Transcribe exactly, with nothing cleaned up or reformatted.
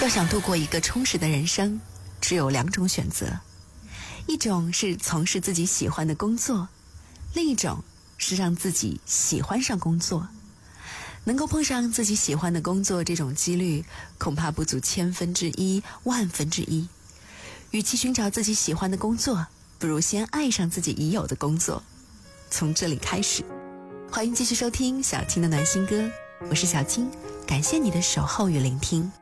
要想度过一个充实的人生，只有两种选择，一种是从事自己喜欢的工作，另一种是让自己喜欢上工作。能够碰上自己喜欢的工作，这种几率恐怕不足千分之一、万分之一。与其寻找自己喜欢的工作，不如先爱上自己已有的工作，从这里开始。欢迎继续收听小青的暖心歌，我是小青，感谢你的守候与聆听。